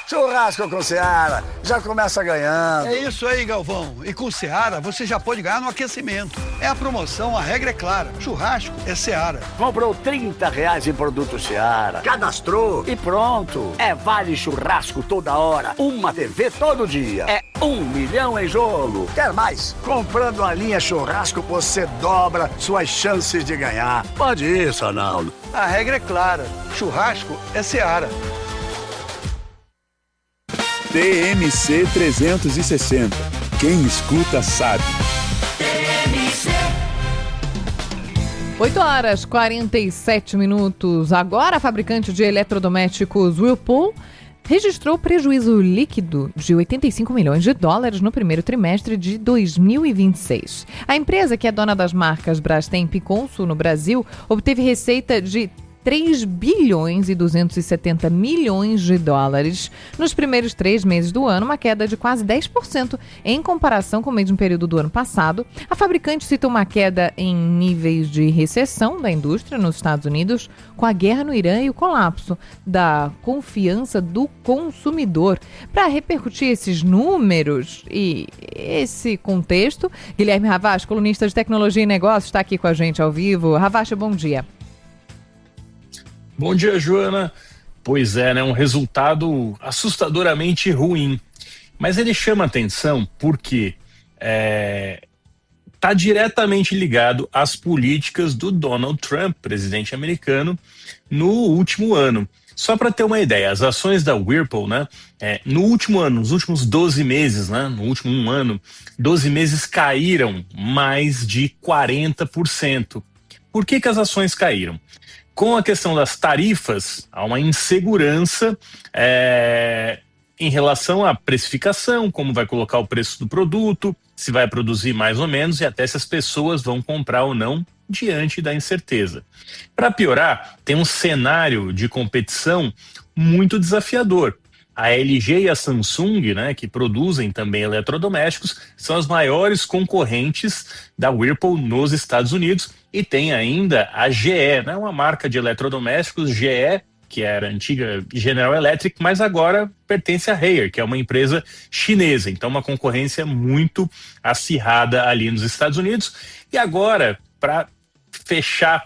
Churrasco com Seara, já começa ganhando. É isso aí, Galvão. E com Seara, você já pode ganhar no aquecimento. É a promoção, a regra é clara. Churrasco é Seara. Comprou R$30 em produto Seara. Cadastrou e pronto. É vale churrasco toda hora. Uma TV todo dia. É 1 milhão em jogo. Quer mais? Comprando a linha churrasco, você dobra suas chances de ganhar. Pode ir, Sonaldo. A regra é clara. Churrasco é Seara. TMC 360. Quem escuta sabe. 8h47. Agora, a fabricante de eletrodomésticos Whirlpool registrou prejuízo líquido de US$85 milhões no primeiro trimestre de 2026. A empresa, que é dona das marcas Brastemp e Consul no Brasil, obteve receita de US$3,270 bilhões nos primeiros 3 meses do ano, uma queda de quase 10% em comparação com o mesmo período do ano passado. A fabricante cita uma queda em níveis de recessão da indústria nos Estados Unidos, com a guerra no Irã e o colapso da confiança do consumidor. Para repercutir esses números e esse contexto, Guilherme Ravache, colunista de tecnologia e negócios, está aqui com a gente ao vivo. Ravache, bom dia. Bom dia, Joana. Pois é, né? Um resultado assustadoramente ruim. Mas ele chama atenção porque está diretamente ligado às políticas do Donald Trump, presidente americano, no último ano. Só para ter uma ideia, as ações da Whirlpool, né? No último ano, nos últimos 12 meses, né? No último 1 ano, 12 meses caíram mais de 40%. Por que as ações caíram? Com a questão das tarifas, há uma insegurança em relação à precificação, como vai colocar o preço do produto, se vai produzir mais ou menos e até se as pessoas vão comprar ou não diante da incerteza. Para piorar, tem um cenário de competição muito desafiador. A LG e a Samsung, né, que produzem também eletrodomésticos, são as maiores concorrentes da Whirlpool nos Estados Unidos. E tem ainda a GE, né, uma marca de eletrodomésticos, GE, que era a antiga General Electric, mas agora pertence a Haier, que é uma empresa chinesa. Então, uma concorrência muito acirrada ali nos Estados Unidos. E agora, para fechar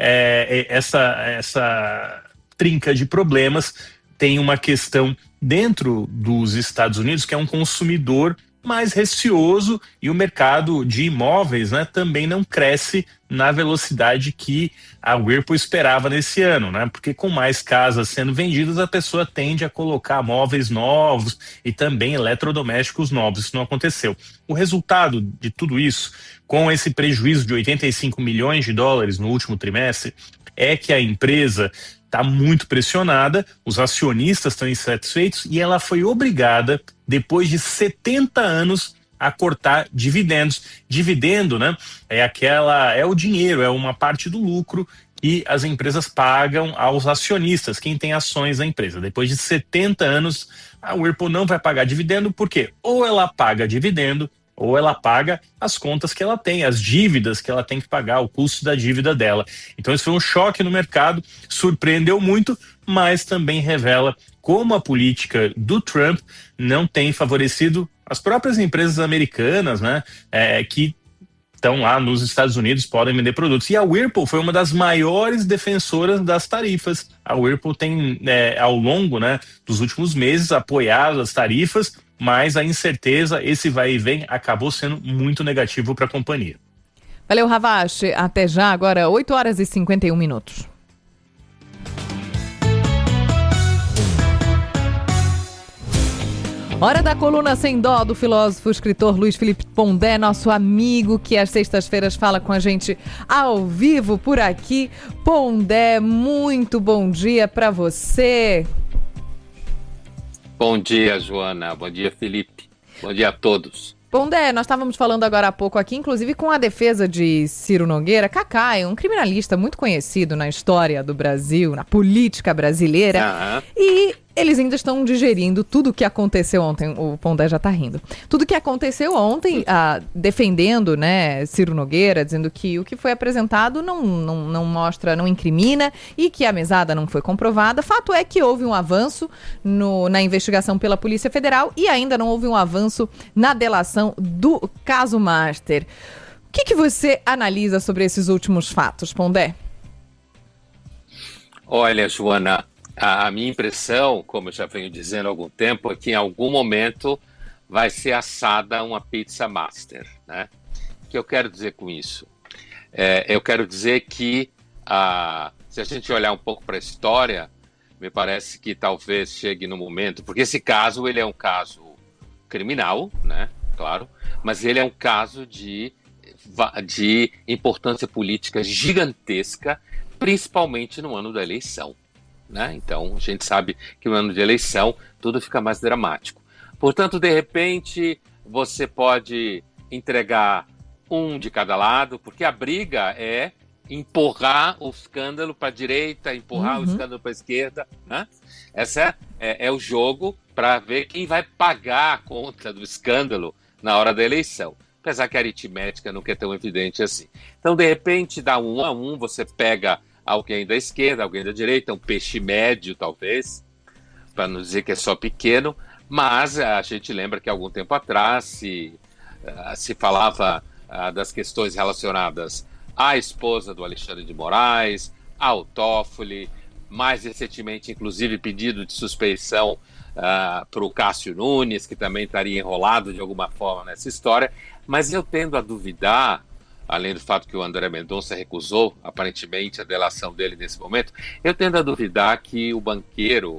essa trinca de problemas, tem uma questão dentro dos Estados Unidos, que é um consumidor mais receoso, e o mercado de imóveis, né, também não cresce na velocidade que a Whirlpool esperava nesse ano, né? Porque com mais casas sendo vendidas, a pessoa tende a colocar móveis novos e também eletrodomésticos novos. Isso não aconteceu. O resultado de tudo isso, com esse prejuízo de US$85 milhões no último trimestre, é que a empresa está muito pressionada, os acionistas estão insatisfeitos e ela foi obrigada, depois de 70 anos, a cortar dividendos. Dividendo, né, é o dinheiro, é uma parte do lucro que as empresas pagam aos acionistas, quem tem ações da empresa. Depois de 70 anos, a Whirlpool não vai pagar dividendo, porque ou ela paga dividendo, ou ela paga as contas que ela tem, as dívidas que ela tem que pagar, o custo da dívida dela. Então isso foi um choque no mercado, surpreendeu muito, mas também revela como a política do Trump não tem favorecido as próprias empresas americanas, né, que estão lá nos Estados Unidos, podem vender produtos. E a Whirlpool foi uma das maiores defensoras das tarifas. A Whirlpool tem, ao longo, né, dos últimos meses, apoiado as tarifas, mas a incerteza, esse vai e vem, acabou sendo muito negativo para a companhia. Valeu, Ravache. Até já, agora 8h51. Hora da coluna Sem Dó do filósofo escritor Luiz Felipe Pondé, nosso amigo que às sextas-feiras fala com a gente ao vivo por aqui. Pondé, muito bom dia para você. Bom dia, Joana. Bom dia, Felipe. Bom dia a todos. Pondé, nós estávamos falando agora há pouco aqui, inclusive com a defesa de Ciro Nogueira. Cacá é um criminalista muito conhecido na história do Brasil, na política brasileira. E Eles ainda estão digerindo tudo o que aconteceu ontem. O Pondé já está rindo. Tudo o que aconteceu ontem, defendendo, né, Ciro Nogueira, dizendo que o que foi apresentado não mostra, não incrimina e que a mesada não foi comprovada. Fato é que houve um avanço na investigação pela Polícia Federal e ainda não houve um avanço na delação do caso Master. O que você analisa sobre esses últimos fatos, Pondé? Olha, Joana, a minha impressão, como eu já venho dizendo há algum tempo, é que em algum momento vai ser assada uma pizza master, né? O que eu quero dizer com isso? Eu quero dizer que, se a gente olhar um pouco para a história, me parece que talvez chegue no momento, porque esse caso ele é um caso criminal, né? Claro, mas ele é um caso de importância política gigantesca, principalmente no ano da eleição. Né? Então, a gente sabe que no ano de eleição tudo fica mais dramático. Portanto, de repente, você pode entregar um de cada lado, porque a briga é empurrar o escândalo para a direita, empurrar o escândalo para a esquerda. Né? Essa é o jogo para ver quem vai pagar a conta do escândalo na hora da eleição. Apesar que a aritmética não é tão evidente assim. Então, de repente, dá 1-1, você pega alguém da esquerda, alguém da direita, um peixe médio, talvez, para não dizer que é só pequeno, mas a gente lembra que algum tempo atrás se falava das questões relacionadas à esposa do Alexandre de Moraes, ao Toffoli, mais recentemente, inclusive, pedido de suspeição para o Cássio Nunes, que também estaria enrolado de alguma forma nessa história, mas eu tendo a duvidar, além do fato que o André Mendonça recusou, aparentemente, a delação dele nesse momento, eu tendo a duvidar que o banqueiro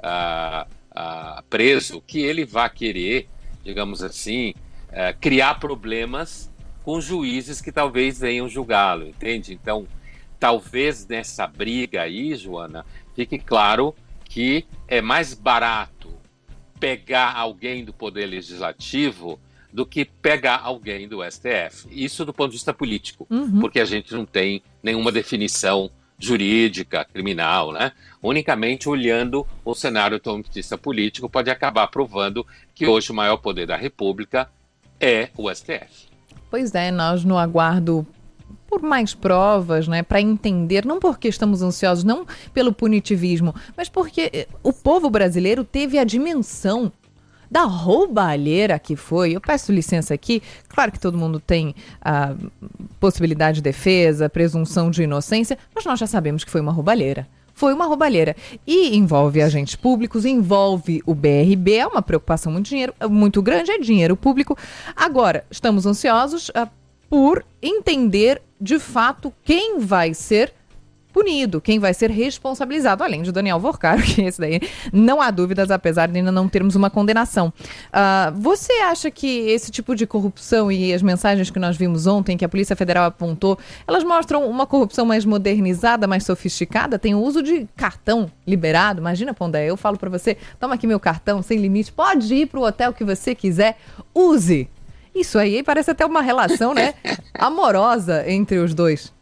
preso, que ele vá querer, digamos assim, criar problemas com juízes que talvez venham julgá-lo, entende? Então, talvez nessa briga aí, Joana, fique claro que é mais barato pegar alguém do Poder Legislativo do que pegar alguém do STF. Isso do ponto de vista político, porque a gente não tem nenhuma definição jurídica, criminal, né? Unicamente olhando o cenário do ponto de vista político pode acabar provando que hoje o maior poder da República é o STF. Pois é, nós no aguardo por mais provas, né, para entender, não porque estamos ansiosos, não pelo punitivismo, mas porque o povo brasileiro teve a dimensão da roubalheira que foi. Eu peço licença aqui, claro que todo mundo tem a possibilidade de defesa, presunção de inocência, mas nós já sabemos que foi uma roubalheira. Foi uma roubalheira. E envolve agentes públicos, envolve o BRB, é uma preocupação muito grande, é dinheiro público. Agora, estamos ansiosos por entender, de fato, quem vai ser punido, quem vai ser responsabilizado, além de Daniel Vorcaro, que esse daí não há dúvidas, apesar de ainda não termos uma condenação. Você acha que esse tipo de corrupção e as mensagens que nós vimos ontem, que a Polícia Federal apontou, elas mostram uma corrupção mais modernizada, mais sofisticada? Tem o uso de cartão liberado? Imagina, Pondé, eu falo para você, toma aqui meu cartão sem limite, pode ir para o hotel que você quiser, use. Isso aí parece até uma relação, né, amorosa entre os dois.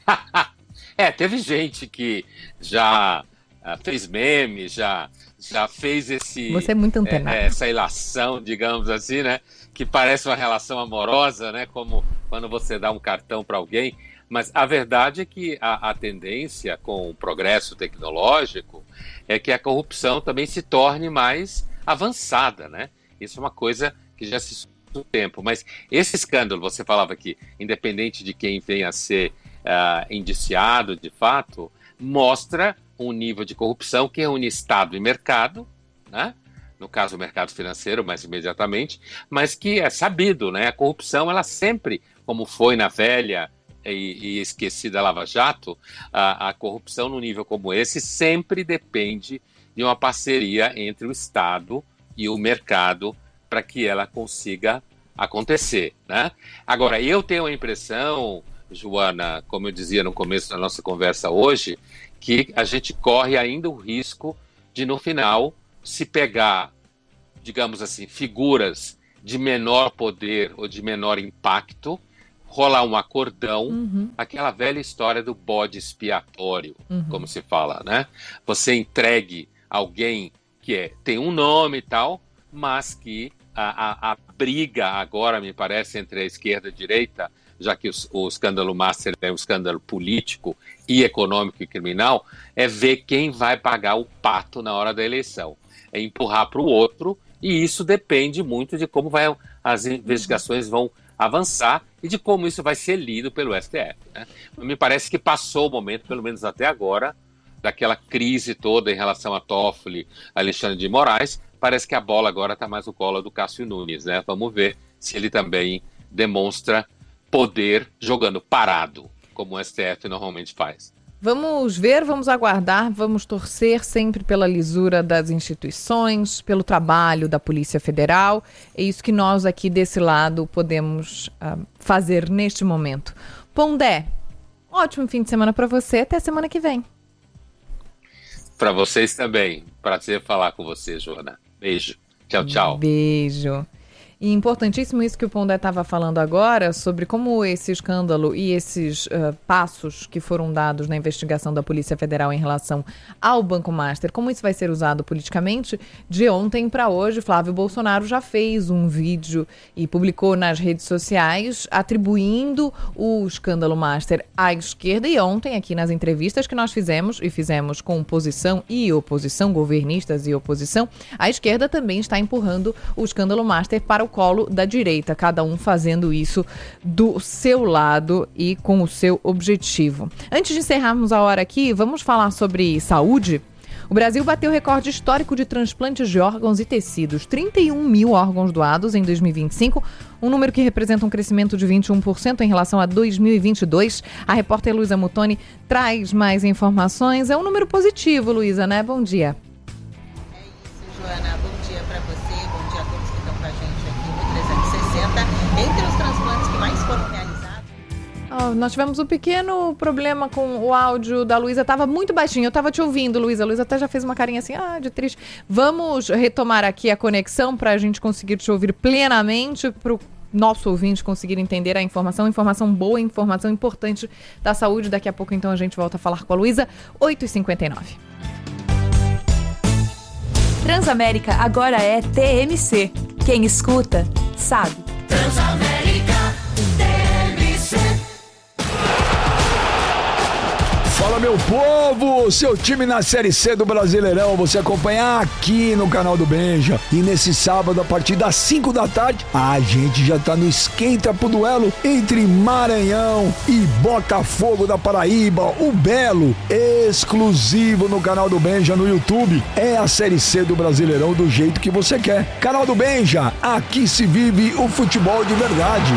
Teve gente que já fez memes, já fez Você é muito antenado. Essa ilação, digamos assim, né? Que parece uma relação amorosa, né? Como quando você dá um cartão para alguém. Mas a verdade é que a tendência com o progresso tecnológico é que a corrupção também se torne mais avançada, né? Isso é uma coisa que já se do tempo. Mas esse escândalo, você falava que, independente de quem venha a ser indiciado, de fato, mostra um nível de corrupção que reúne Estado e mercado, né? No caso o mercado financeiro, mais imediatamente, mas que é sabido, né? A corrupção, ela sempre, como foi na velha e esquecida Lava Jato, a corrupção num nível como esse sempre depende de uma parceria entre o Estado e o mercado para que ela consiga acontecer, né? Agora, eu tenho a impressão, Joana, como eu dizia no começo da nossa conversa hoje, que a gente corre ainda o risco de, no final, se pegar, digamos assim, figuras de menor poder ou de menor impacto, rolar um acordão, aquela velha história do bode expiatório, como se fala, né? Você entregue alguém que tem um nome e tal, mas que a briga agora, me parece, entre a esquerda e a direita, já que o escândalo Master é um escândalo político e econômico e criminal, é ver quem vai pagar o pato na hora da eleição. É empurrar para o outro, e isso depende muito de como as investigações vão avançar e de como isso vai ser lido pelo STF. Né? Me parece que passou o momento, pelo menos até agora, daquela crise toda em relação a Toffoli, Alexandre de Moraes. Parece que a bola agora está mais no colo do Cássio Nunes. Né? Vamos ver se ele também demonstra poder jogando parado, como o STF normalmente faz. Vamos ver, vamos aguardar, vamos torcer sempre pela lisura das instituições, pelo trabalho da Polícia Federal. É isso que nós aqui desse lado podemos fazer neste momento. Pondé, ótimo fim de semana para você, até semana que vem. Para vocês também. Prazer falar com você, Joana. Beijo. Tchau, tchau. Beijo. E importantíssimo isso que o Pondé estava falando agora, sobre como esse escândalo e esses passos que foram dados na investigação da Polícia Federal em relação ao Banco Master, como isso vai ser usado politicamente. De ontem para hoje, Flávio Bolsonaro já fez um vídeo e publicou nas redes sociais atribuindo o escândalo Master à esquerda. E ontem, aqui nas entrevistas que nós fizemos, e fizemos com oposição e oposição, governistas e oposição, a esquerda também está empurrando o escândalo Master para o colo da direita, cada um fazendo isso do seu lado e com o seu objetivo. Antes de encerrarmos a hora aqui, vamos falar sobre saúde. O Brasil bateu recorde histórico de transplantes de órgãos e tecidos, 31 mil órgãos doados em 2025, um número que representa um crescimento de 21% em relação a 2022. A repórter Luísa Muttoni traz mais informações. É um número positivo, Luísa, né? Bom dia. É isso, Joana. Bom dia para você, bom dia a todos que estão com a gente aqui no 360. Entre os transplantes que mais foram realizados... Nós tivemos um pequeno problema com o áudio da Luísa, estava muito baixinho, eu estava te ouvindo, Luísa. A Luísa até já fez uma carinha assim, de triste. Vamos retomar aqui a conexão para a gente conseguir te ouvir plenamente, para o nosso ouvinte conseguir entender a informação boa, informação importante da saúde. Daqui a pouco, então, a gente volta a falar com a Luísa, 8h59. Transamérica agora é TMC. Quem escuta, sabe. Transamérica TMC. Fala, meu povo! Seu time na Série C do Brasileirão, você acompanha aqui no canal do Benja. E nesse sábado, a partir das 5 da tarde, a gente já tá no esquenta pro duelo entre Maranhão e Botafogo da Paraíba, o Belo, exclusivo no canal do Benja no YouTube. É a Série C do Brasileirão do jeito que você quer. Canal do Benja, aqui se vive o futebol de verdade.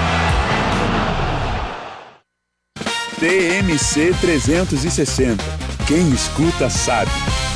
TMC 360. Quem escuta sabe.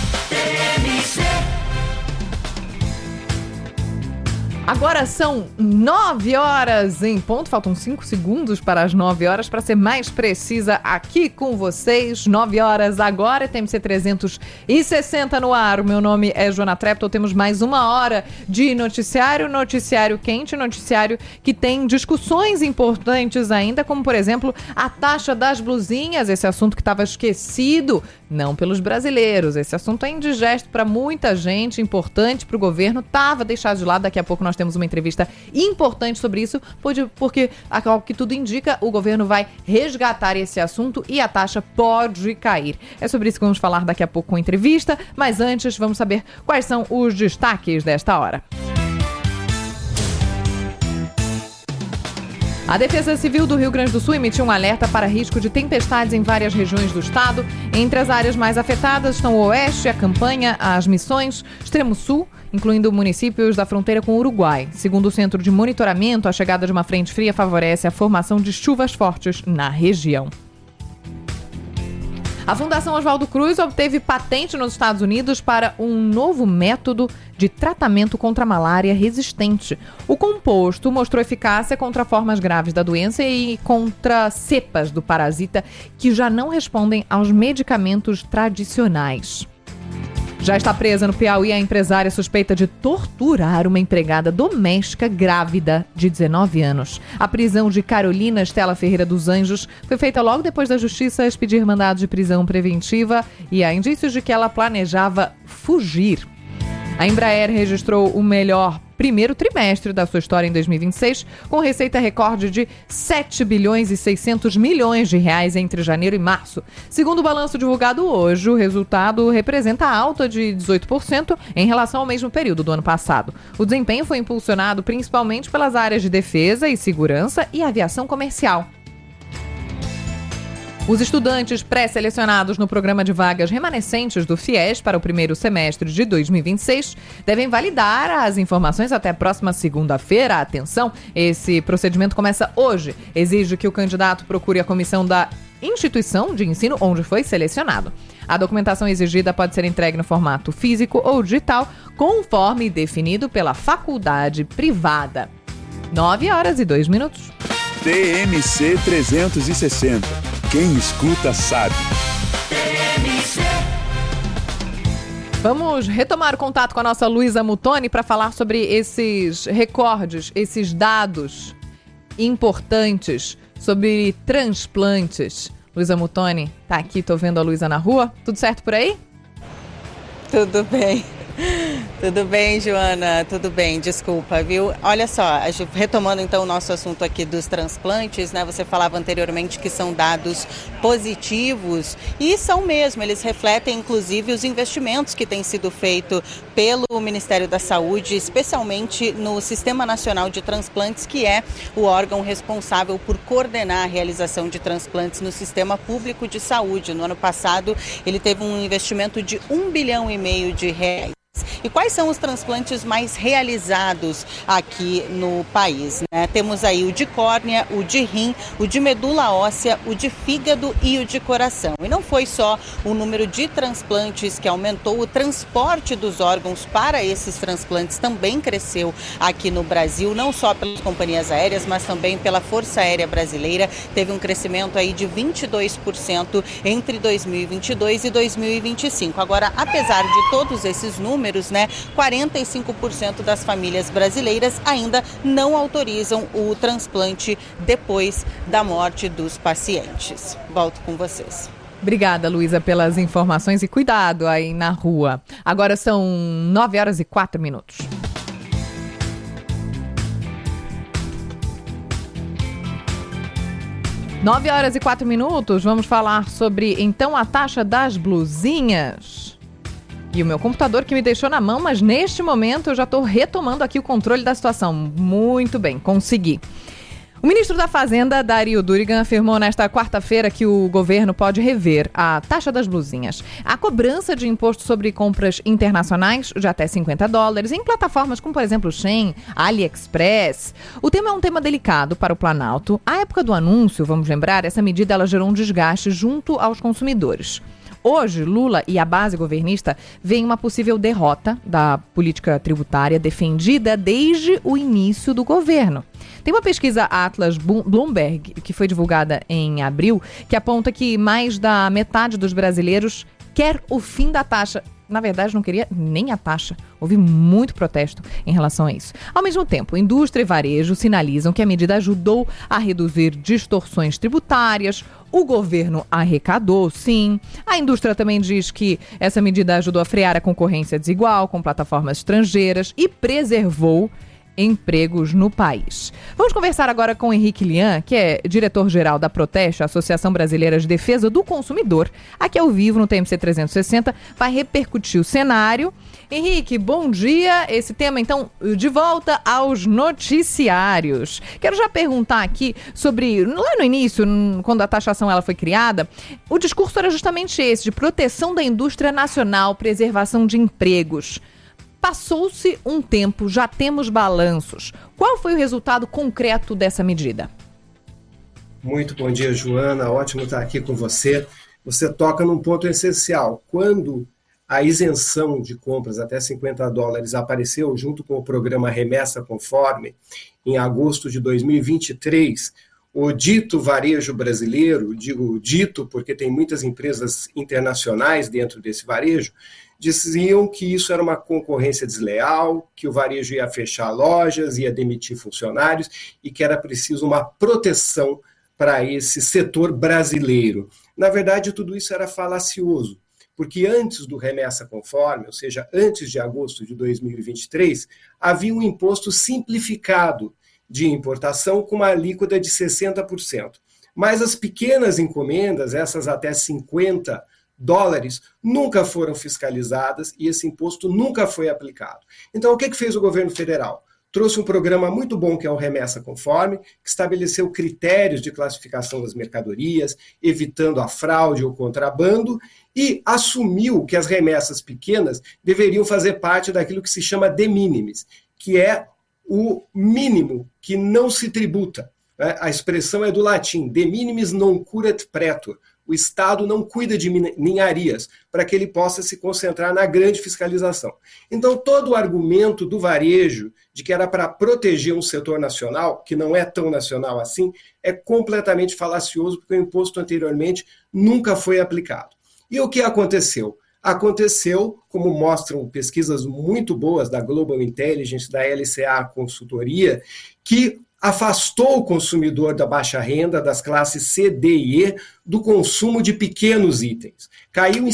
Agora são 9 horas em ponto, faltam 5 segundos para as 9 horas, para ser mais precisa aqui com vocês. 9 horas agora, TMC 360 no ar. O meu nome é Joana Treptow, temos mais uma hora de noticiário quente, noticiário que tem discussões importantes ainda, como por exemplo a taxa das blusinhas, esse assunto que estava esquecido, não pelos brasileiros, esse assunto é indigesto para muita gente, importante para o governo, estava deixado de lado. Daqui a pouco nós temos uma entrevista importante sobre isso, porque, ao que tudo indica, o governo vai resgatar esse assunto e a taxa pode cair. É sobre isso que vamos falar daqui a pouco com a entrevista, mas antes vamos saber quais são os destaques desta hora. A Defesa Civil do Rio Grande do Sul emitiu um alerta para risco de tempestades em várias regiões do estado. Entre as áreas mais afetadas estão o Oeste, a Campanha, as Missões, Extremo Sul, incluindo municípios da fronteira com o Uruguai. Segundo o Centro de Monitoramento, a chegada de uma frente fria favorece a formação de chuvas fortes na região. A Fundação Oswaldo Cruz obteve patente nos Estados Unidos para um novo método de tratamento contra a malária resistente. O composto mostrou eficácia contra formas graves da doença e contra cepas do parasita que já não respondem aos medicamentos tradicionais. Já está presa no Piauí a empresária suspeita de torturar uma empregada doméstica grávida de 19 anos. A prisão de Carolina Estela Ferreira dos Anjos foi feita logo depois da Justiça expedir mandado de prisão preventiva e há indícios de que ela planejava fugir. A Embraer registrou o melhor primeiro trimestre da sua história em 2026, com receita recorde de 7 bilhões e 600 milhões de reais entre janeiro e março. Segundo o balanço divulgado hoje, o resultado representa alta de 18% em relação ao mesmo período do ano passado. O desempenho foi impulsionado principalmente pelas áreas de defesa e segurança e aviação comercial. Os estudantes pré-selecionados no programa de vagas remanescentes do FIES para o primeiro semestre de 2026 devem validar as informações até a próxima segunda-feira. Atenção, esse procedimento começa hoje. Exige que o candidato procure a comissão da instituição de ensino onde foi selecionado. A documentação exigida pode ser entregue no formato físico ou digital, conforme definido pela faculdade privada. 9h02. TMC 360. Quem escuta sabe. Vamos retomar o contato com a nossa Luísa Muttoni para falar sobre esses recordes, esses dados importantes sobre transplantes. Luísa Muttoni tá aqui, tô vendo a Luísa na rua. Tudo certo por aí? Tudo bem. Tudo bem, Joana? Tudo bem, desculpa, viu? Olha só, retomando então o nosso assunto aqui dos transplantes, né? Você falava anteriormente que são dados positivos e são mesmo, eles refletem inclusive os investimentos que têm sido feitos pelo Ministério da Saúde, especialmente no Sistema Nacional de Transplantes, que é o órgão responsável por coordenar a realização de transplantes no Sistema Público de Saúde. No ano passado, ele teve um investimento de R$1,5 bilhão de reais. E quais são os transplantes mais realizados aqui no país, né? Temos aí o de córnea, o de rim, o de medula óssea, o de fígado e o de coração. E não foi só o número de transplantes que aumentou, o transporte dos órgãos para esses transplantes também cresceu aqui no Brasil, não só pelas companhias aéreas, mas também pela Força Aérea Brasileira. Teve um crescimento aí de 22% entre 2022 e 2025. Agora, apesar de todos esses números, né, 45% das famílias brasileiras ainda não autorizam o transplante depois da morte dos pacientes. Volto com vocês. Obrigada, Luísa, pelas informações e cuidado aí na rua. Agora são 9h04. 9h04, vamos falar sobre, então, a taxa das blusinhas. E o meu computador que me deixou na mão, mas neste momento eu já estou retomando aqui o controle da situação. Muito bem, consegui. O ministro da Fazenda, Dario Durigan, afirmou nesta quarta-feira que o governo pode rever a taxa das blusinhas. A cobrança de imposto sobre compras internacionais de até $50 em plataformas como, por exemplo, Shein, AliExpress. O tema é um tema delicado para o Planalto. À época do anúncio, vamos lembrar, essa medida ela gerou um desgaste junto aos consumidores. Hoje, Lula e a base governista veem uma possível derrota da política tributária defendida desde o início do governo. Tem uma pesquisa Atlas Bloomberg, que foi divulgada em abril, que aponta que mais da metade dos brasileiros quer o fim da taxa. Na verdade, não queria nem a taxa. Houve muito protesto em relação a isso. Ao mesmo tempo, indústria e varejo sinalizam que a medida ajudou a reduzir distorções tributárias. O governo arrecadou, sim. A indústria também diz que essa medida ajudou a frear a concorrência desigual com plataformas estrangeiras e preservou empregos no país. Vamos conversar agora com Henrique Lian, que é diretor-geral da Proteste, Associação Brasileira de Defesa do Consumidor, aqui ao vivo no TMC 360, vai repercutir o cenário. Henrique, bom dia. Esse tema, então, de volta aos noticiários. Quero já perguntar aqui sobre, lá no início, quando a taxação ela foi criada, o discurso era justamente esse, de proteção da indústria nacional, preservação de empregos. Passou-se um tempo, já temos balanços. Qual foi o resultado concreto dessa medida? Muito bom dia, Joana. Ótimo estar aqui com você. Você toca num ponto essencial. Quando a isenção de compras até $50 apareceu junto com o programa Remessa Conforme, em agosto de 2023, o dito varejo brasileiro, digo dito porque tem muitas empresas internacionais dentro desse varejo, diziam que isso era uma concorrência desleal, que o varejo ia fechar lojas, ia demitir funcionários e que era preciso uma proteção para esse setor brasileiro. Na verdade, tudo isso era falacioso, porque antes do remessa conforme, ou seja, antes de agosto de 2023, havia um imposto simplificado de importação com uma alíquota de 60%. Mas as pequenas encomendas, essas até 50 dólares, nunca foram fiscalizadas e esse imposto nunca foi aplicado. Então, o que fez o governo federal? Trouxe um programa muito bom que é o Remessa Conforme, que estabeleceu critérios de classificação das mercadorias, evitando a fraude ou contrabando, e assumiu que as remessas pequenas deveriam fazer parte daquilo que se chama de minimis, que é o mínimo que não se tributa. A expressão é do latim, de minimis non curat pretor. O Estado não cuida de ninharias para que ele possa se concentrar na grande fiscalização. Então, todo o argumento do varejo de que era para proteger um setor nacional, que não é tão nacional assim, é completamente falacioso, porque o imposto anteriormente nunca foi aplicado. E o que aconteceu? Aconteceu, como mostram pesquisas muito boas da Global Intelligence, da LCA Consultoria, que afastou o consumidor da baixa renda, das classes C, D e E, do consumo de pequenos itens. Caiu em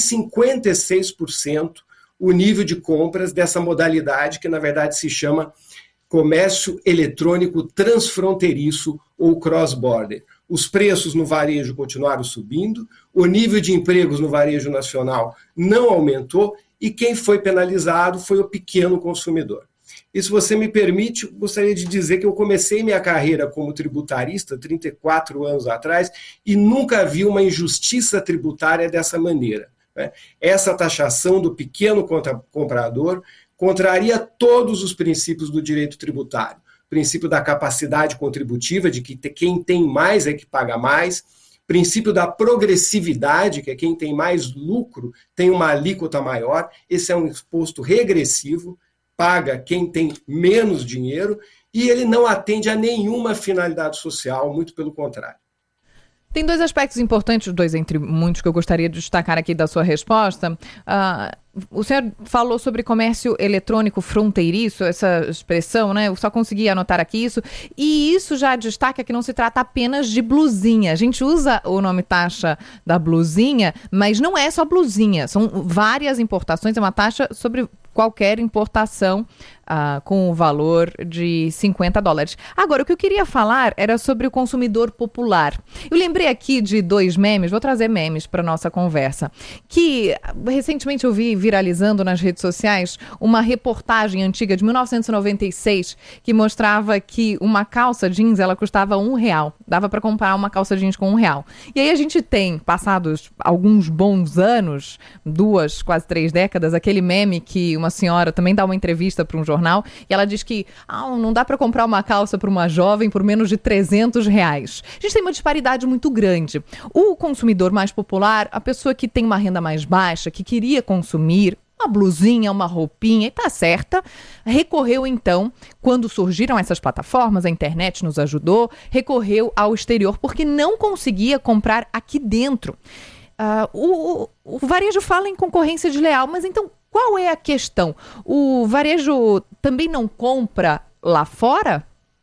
56% o nível de compras dessa modalidade, que na verdade se chama comércio eletrônico transfronteiriço ou cross-border. Os preços no varejo continuaram subindo, o nível de empregos no varejo nacional não aumentou e quem foi penalizado foi o pequeno consumidor. E se você me permite, gostaria de dizer que eu comecei minha carreira como tributarista 34 anos atrás e nunca vi uma injustiça tributária dessa maneira. Essa taxação do pequeno comprador contraria todos os princípios do direito tributário. O princípio da capacidade contributiva, de que quem tem mais é que paga mais. Princípio da progressividade, que é quem tem mais lucro tem uma alíquota maior. Esse é um imposto regressivo, paga quem tem menos dinheiro e ele não atende a nenhuma finalidade social, muito pelo contrário. Tem dois aspectos importantes, dois entre muitos que eu gostaria de destacar aqui da sua resposta. O senhor falou sobre comércio eletrônico fronteiriço, essa expressão, né? Eu só consegui anotar aqui isso. E isso já destaca que não se trata apenas de blusinha. A gente usa o nome taxa da blusinha, mas não é só blusinha. São várias importações, é uma taxa sobre qualquer importação com o valor de 50 dólares. Agora, o que eu queria falar era sobre o consumidor popular. Eu lembrei aqui de dois memes, vou trazer memes para nossa conversa, que recentemente eu vi viralizando nas redes sociais uma reportagem antiga de 1996 que mostrava que uma calça jeans, ela custava R$1. Dava para comprar uma calça jeans com R$1. E aí a gente tem, passados alguns bons anos, 2, quase 3 décadas, aquele meme que uma senhora também dá uma entrevista para um jornal e ela diz que não dá para comprar uma calça para uma jovem por menos de R$300. A gente tem uma disparidade muito grande. O consumidor mais popular, a pessoa que tem uma renda mais baixa, que queria consumir uma blusinha, uma roupinha, e tá certa, recorreu então, quando surgiram essas plataformas, a internet nos ajudou, recorreu ao exterior porque não conseguia comprar aqui dentro. O varejo fala em concorrência desleal, mas então qual é a questão? O varejo também não compra lá fora?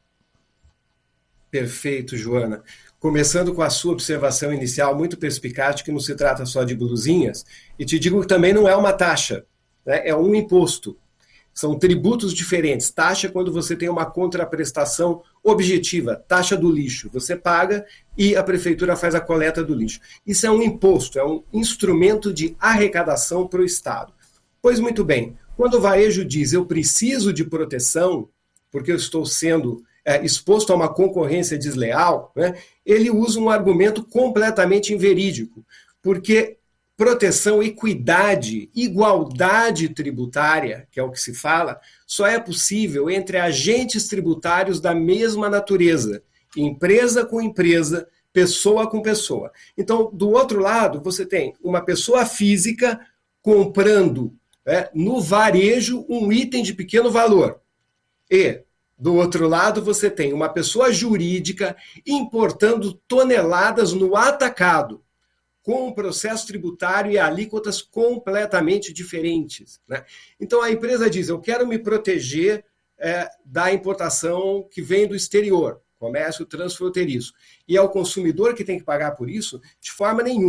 Perfeito, Joana. Começando com a sua observação inicial, muito perspicaz, que não se trata só de blusinhas, e te digo que também não é uma taxa, né? É um imposto. São tributos diferentes. Taxa é quando você tem uma contraprestação objetiva, taxa do lixo. Você paga e a prefeitura faz a coleta do lixo. Isso é um imposto, é um instrumento de arrecadação para o Estado. Pois muito bem, quando o varejo diz eu preciso de proteção, porque eu estou sendo exposto a uma concorrência desleal, né, ele usa um argumento completamente inverídico, porque proteção, equidade, igualdade tributária, que é o que se fala, só é possível entre agentes tributários da mesma natureza, empresa com empresa, pessoa com pessoa. Então, do outro lado, você tem uma pessoa física comprando no varejo um item de pequeno valor. E, do outro lado, você tem uma pessoa jurídica importando toneladas no atacado, com um processo tributário e alíquotas completamente diferentes, né? Então, a empresa diz, eu quero me proteger da importação que vem do exterior, comércio transfronteiriço. E é o consumidor que tem que pagar por isso? De forma nenhuma.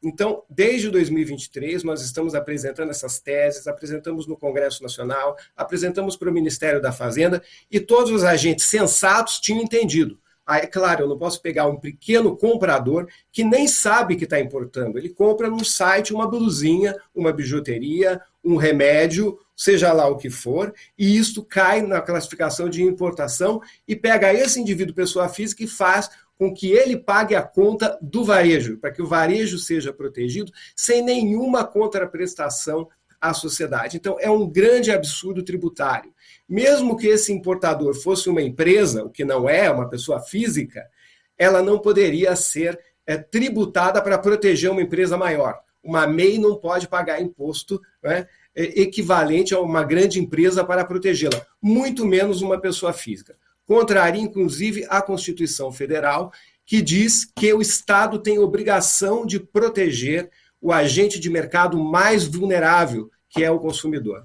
Então, desde 2023, nós estamos apresentando essas teses, apresentamos no Congresso Nacional, apresentamos para o Ministério da Fazenda, e todos os agentes sensatos tinham entendido. É claro, eu não posso pegar um pequeno comprador que nem sabe que está importando. Ele compra num site uma blusinha, uma bijuteria, um remédio, seja lá o que for, e isto cai na classificação de importação e pega esse indivíduo, pessoa física, e faz com que ele pague a conta do varejo, para que o varejo seja protegido sem nenhuma contraprestação à sociedade. Então, é um grande absurdo tributário. Mesmo que esse importador fosse uma empresa, o que não é, uma pessoa física, ela não poderia ser tributada para proteger uma empresa maior. Uma MEI não pode pagar imposto, né, equivalente a uma grande empresa para protegê-la, muito menos uma pessoa física. Contraria, inclusive, a Constituição Federal, que diz que o Estado tem obrigação de proteger o agente de mercado mais vulnerável, que é o consumidor.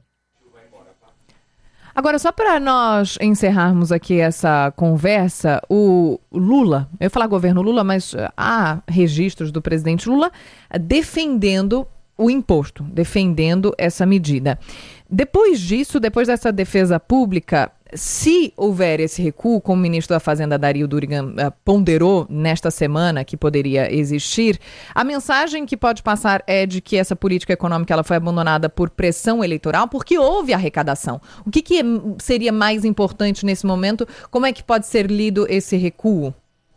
Agora, só para nós encerrarmos aqui essa conversa, o Lula, eu ia falar governo Lula, mas há registros do presidente Lula defendendo o imposto, defendendo essa medida. Depois disso, depois dessa defesa pública, se houver esse recuo, como o ministro da Fazenda, Dario Durigan, ponderou nesta semana que poderia existir, a mensagem que pode passar é de que essa política econômica ela foi abandonada por pressão eleitoral, porque houve arrecadação. O que seria mais importante nesse momento? Como é que pode ser lido esse recuo?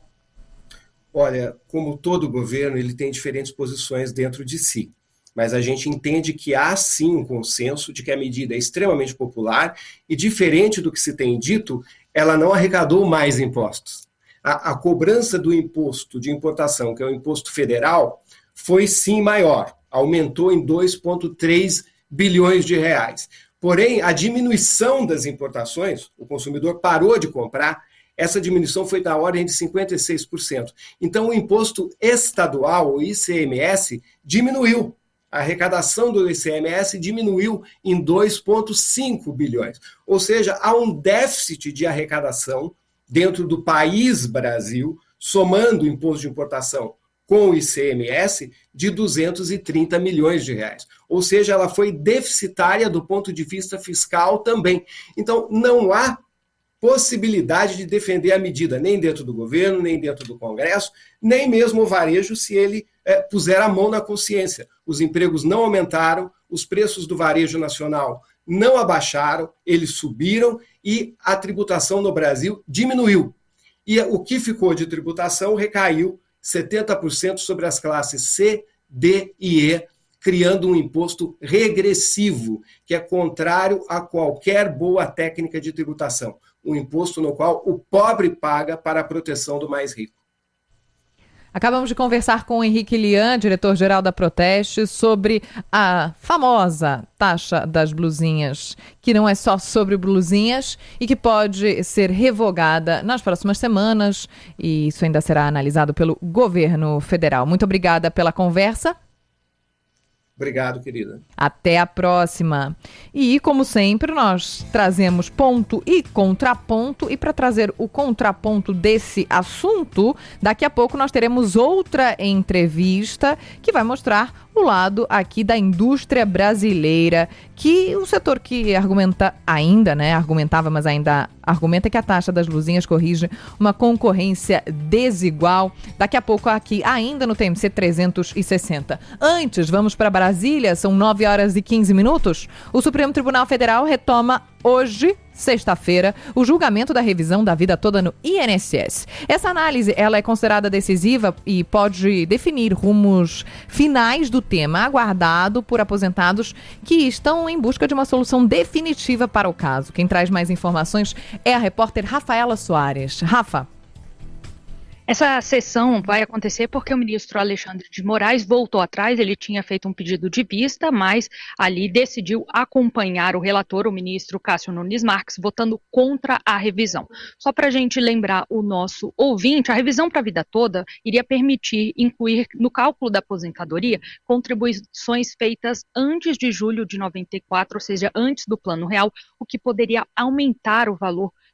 Olha, como todo governo, ele tem diferentes posições dentro de si. Mas a gente entende que há sim um consenso de que a medida é extremamente popular e, diferente do que se tem dito, ela não arrecadou mais impostos. A cobrança do imposto de importação, que é o imposto federal, foi sim maior, aumentou em 2,3 bilhões de reais. Porém, a diminuição das importações, o consumidor parou de comprar, essa diminuição foi da ordem de 56%. Então, o imposto estadual, o ICMS, diminuiu. A arrecadação do ICMS diminuiu em 2,5 bilhões. Ou seja, há um déficit de arrecadação dentro do país Brasil, somando o imposto de importação com o ICMS, de 230 milhões de reais. Ou seja, ela foi deficitária do ponto de vista fiscal também. Então, não há possibilidade de defender a medida, nem dentro do governo, nem dentro do Congresso, nem mesmo o varejo, se ele puser a mão na consciência. Os empregos não aumentaram, os preços do varejo nacional não abaixaram, eles subiram e a tributação no Brasil diminuiu. E o que ficou de tributação recaiu 70% sobre as classes C, D e E, criando um imposto regressivo, que é contrário a qualquer boa técnica de tributação. Um imposto no qual o pobre paga para a proteção do mais rico. Acabamos de conversar com o Henrique Lian, diretor-geral da Proteste, sobre a famosa taxa das blusinhas, que não é só sobre blusinhas e que pode ser revogada nas próximas semanas, e isso ainda será analisado pelo governo federal. Muito obrigada pela conversa. Obrigado, querida. Até a próxima. E, como sempre, nós trazemos ponto e contraponto. E para trazer o contraponto desse assunto, daqui a pouco nós teremos outra entrevista que vai mostrar o lado aqui da indústria brasileira, que o setor que argumentava, mas ainda argumenta que a taxa das blusinhas corrige uma concorrência desigual. Daqui a pouco aqui, ainda no TMC 360. Antes, vamos para Brasília, são 9h15. O Supremo Tribunal Federal retoma hoje, sexta-feira, o julgamento da revisão da vida toda no INSS. Essa análise ela é considerada decisiva e pode definir rumos finais do tema, aguardado por aposentados que estão em busca de uma solução definitiva para o caso. Quem traz mais informações é a repórter Rafaela Soares. Rafa. Essa sessão vai acontecer porque o ministro Alexandre de Moraes voltou atrás, ele tinha feito um pedido de vista, mas ali decidiu acompanhar o relator, o ministro Cássio Nunes Marques, votando contra a revisão. Só para a gente lembrar o nosso ouvinte, a revisão para a vida toda iria permitir incluir no cálculo da aposentadoria contribuições feitas antes de julho de 94, ou seja, antes do Plano Real, o que poderia aumentar o valor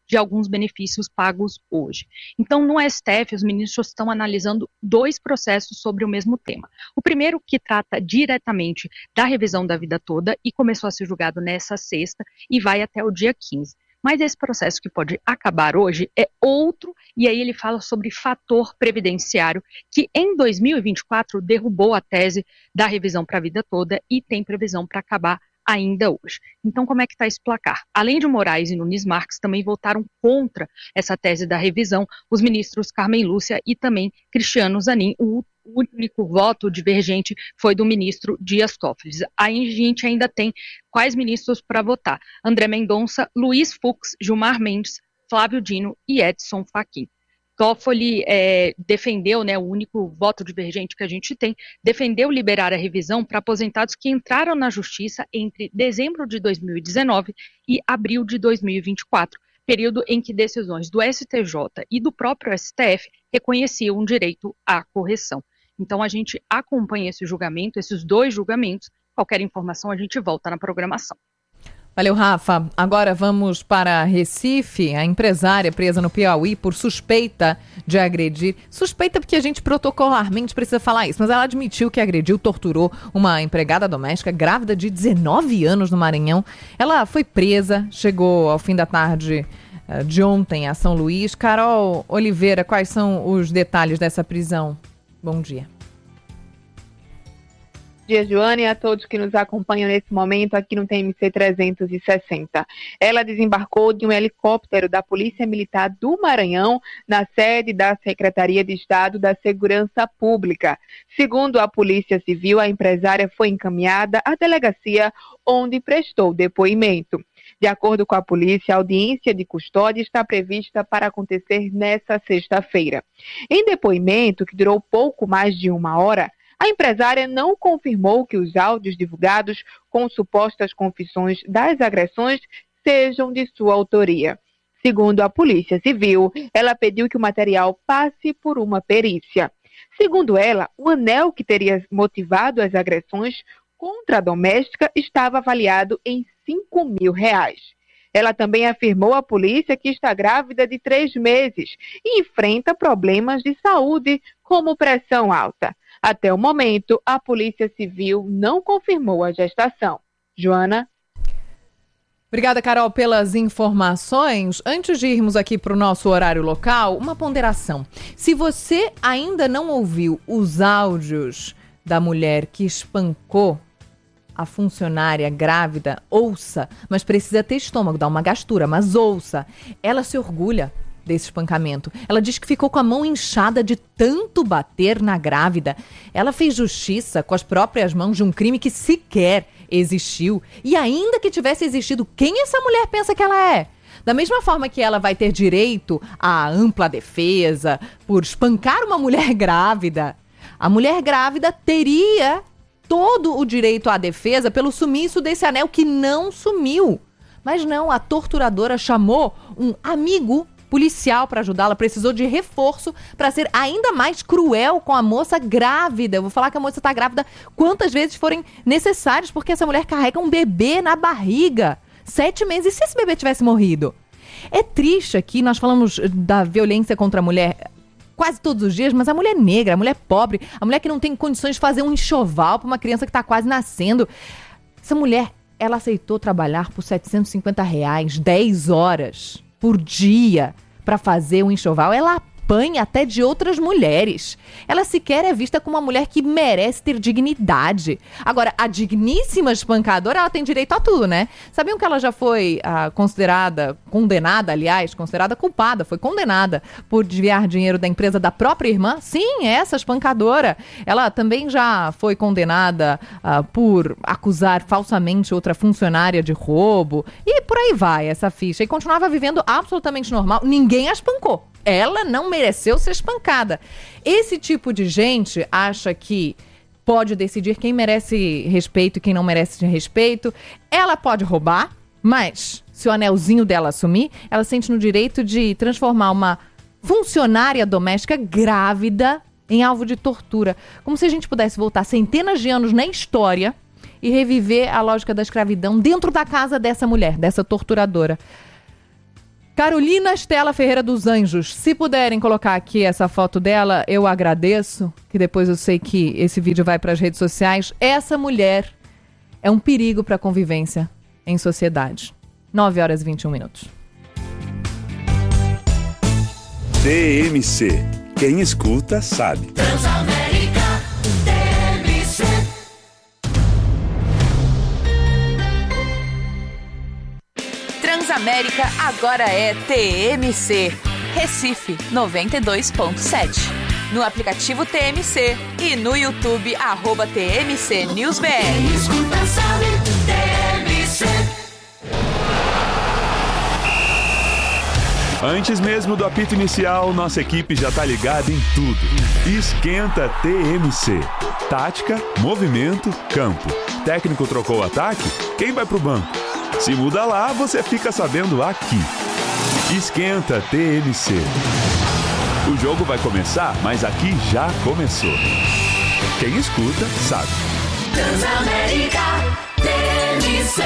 de alguns benefícios pagos hoje. Então, no STF, os ministros estão analisando 2 processos sobre o mesmo tema. O primeiro, que trata diretamente da revisão da vida toda e começou a ser julgado nessa sexta e vai até o dia 15. Mas esse processo que pode acabar hoje é outro, e aí ele fala sobre fator previdenciário, que em 2024 derrubou a tese da revisão para a vida toda e tem previsão para acabar ainda hoje. Então, como é que está esse placar? Além de Moraes e Nunes Marques, também votaram contra essa tese da revisão os ministros Carmen Lúcia e também Cristiano Zanin. O único voto divergente foi do ministro Dias Toffoli. Aí a gente ainda tem quais ministros para votar? André Mendonça, Luiz Fux, Gilmar Mendes, Flávio Dino e Edson Fachin. Toffoli defendeu, o único voto divergente que a gente tem, defendeu liberar a revisão para aposentados que entraram na justiça entre dezembro de 2019 e abril de 2024, período em que decisões do STJ e do próprio STF reconheciam o direito à correção. Então a gente acompanha esse julgamento, esses 2 julgamentos. Qualquer informação a gente volta na programação. Valeu, Rafa. Agora vamos para Recife. A empresária presa no Piauí por suspeita de agredir. Suspeita porque a gente protocolarmente precisa falar isso, mas ela admitiu que agrediu, torturou uma empregada doméstica grávida de 19 anos no Maranhão. Ela foi presa, chegou ao fim da tarde de ontem a São Luís. Carol Oliveira, quais são os detalhes dessa prisão? Bom dia. Bom dia, Joana, e a todos que nos acompanham nesse momento aqui no TMC 360. Ela desembarcou de um helicóptero da Polícia Militar do Maranhão na sede da Secretaria de Estado da Segurança Pública. Segundo a Polícia Civil, a empresária foi encaminhada à delegacia onde prestou depoimento. De acordo com a polícia, a audiência de custódia está prevista para acontecer nesta sexta-feira. Em depoimento, que durou pouco mais de 1 hora, a empresária não confirmou que os áudios divulgados com supostas confissões das agressões sejam de sua autoria. Segundo a Polícia Civil, ela pediu que o material passe por uma perícia. Segundo ela, o anel que teria motivado as agressões contra a doméstica estava avaliado em R$5.000. Ela também afirmou à polícia que está grávida de 3 meses e enfrenta problemas de saúde, como pressão alta. Até o momento, a Polícia Civil não confirmou a gestação. Joana? Obrigada, Carol, pelas informações. Antes de irmos aqui para o nosso horário local, uma ponderação. Se você ainda não ouviu os áudios da mulher que espancou a funcionária grávida, ouça, mas precisa ter estômago, dá uma gastura, mas ouça. Ela se orgulha desse espancamento. Ela diz que ficou com a mão inchada de tanto bater na grávida. Ela fez justiça com as próprias mãos de um crime que sequer existiu. E ainda que tivesse existido, quem essa mulher pensa que ela é? Da mesma forma que ela vai ter direito à ampla defesa por espancar uma mulher grávida, a mulher grávida teria todo o direito à defesa pelo sumiço desse anel que não sumiu. Mas não, a torturadora chamou um amigo policial para ajudá-la, precisou de reforço para ser ainda mais cruel com a moça grávida. Eu vou falar que a moça está grávida quantas vezes forem necessárias, porque essa mulher carrega um bebê na barriga. 7 meses. E se esse bebê tivesse morrido? É triste aqui, nós falamos da violência contra a mulher quase todos os dias, mas a mulher negra, a mulher pobre, a mulher que não tem condições de fazer um enxoval para uma criança que está quase nascendo. Essa mulher, ela aceitou trabalhar por R$750, 10 horas por dia para fazer um enxoval. Ela apanha até de outras mulheres. Ela sequer é vista como uma mulher que merece ter dignidade. Agora, a digníssima espancadora, ela tem direito a tudo, né? Sabiam que ela já foi considerada culpada, foi condenada por desviar dinheiro da empresa da própria irmã? Sim, essa espancadora. Ela também já foi condenada por acusar falsamente outra funcionária de roubo. E por aí vai essa ficha. E continuava vivendo absolutamente normal. Ninguém a espancou. Ela não mereceu ser espancada. Esse tipo de gente acha que pode decidir quem merece respeito e quem não merece respeito. Ela pode roubar, mas se o anelzinho dela sumir, ela sente no direito de transformar uma funcionária doméstica grávida em alvo de tortura. Como se a gente pudesse voltar centenas de anos na história e reviver a lógica da escravidão dentro da casa dessa mulher, dessa torturadora. Carolina Estela Ferreira dos Anjos. Se puderem colocar aqui essa foto dela, eu agradeço, que depois eu sei que esse vídeo vai para as redes sociais. Essa mulher é um perigo para a convivência em sociedade. 9h21. TMC. Quem escuta, sabe. Transamérica TMC. Transamérica agora é TMC. Recife 92.7. No aplicativo TMC e no YouTube @TMC News BR. Quem escuta sabe, TMC. Antes mesmo do apito inicial, nossa equipe já tá ligada em tudo. Esquenta TMC. Tática, movimento, campo. Técnico trocou o ataque? Quem vai pro banco? Se muda lá, você fica sabendo aqui. Esquenta TMC. O jogo vai começar, mas aqui já começou. Quem escuta, sabe. Transamérica TMC.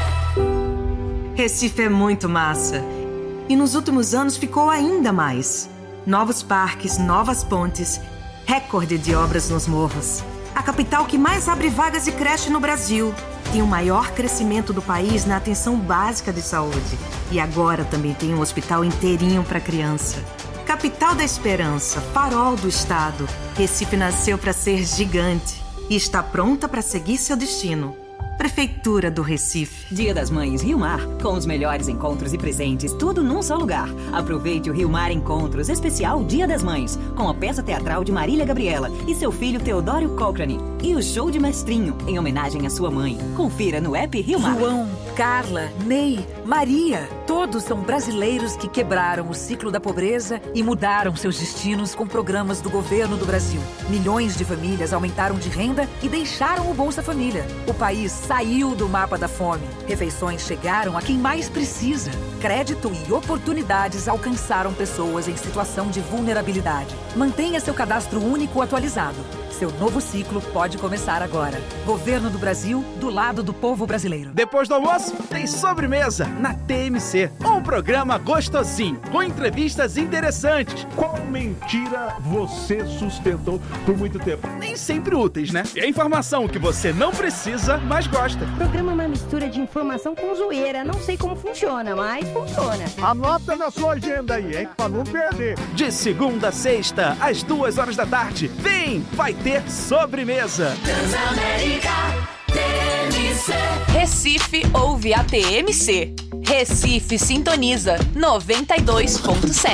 Recife é muito massa. E nos últimos anos ficou ainda mais. Novos parques, novas pontes, recorde de obras nos morros. A capital que mais abre vagas de creche no Brasil. Tem o maior crescimento do país na atenção básica de saúde. E agora também tem um hospital inteirinho para criança. Capital da Esperança, farol do estado. Recife nasceu para ser gigante e está pronta para seguir seu destino. Prefeitura do Recife. Dia das Mães Rio Mar, com os melhores encontros e presentes, tudo num só lugar. Aproveite o Rio Mar Encontros, especial Dia das Mães, com a peça teatral de Marília Gabriela e seu filho Teodório Cochrane. E o show de Mestrinho, em homenagem à sua mãe. Confira no app Rio Mar. João, Carla, Ney, Maria, todos são brasileiros que quebraram o ciclo da pobreza e mudaram seus destinos com programas do governo do Brasil. Milhões de famílias aumentaram de renda e deixaram o Bolsa Família. O país saiu do mapa da fome. Refeições chegaram a quem mais precisa. Crédito e oportunidades alcançaram pessoas em situação de vulnerabilidade. Mantenha seu cadastro único atualizado. Seu novo ciclo pode começar agora. Governo do Brasil, do lado do povo brasileiro. Depois do almoço, tem sobremesa na TMC. Um programa gostosinho, com entrevistas interessantes. Qual mentira você sustentou por muito tempo? Nem sempre úteis, né? E a informação que você não precisa, mas gosta. O programa é uma mistura de informação com zoeira. Não sei como funciona, mas funciona. Anota na sua agenda aí, hein? Pra não perder. De segunda a sexta, às 14h. Vem! Vai ter sobremesa. Transamérica TMC. Recife ouve a TMC. Recife sintoniza 92.7.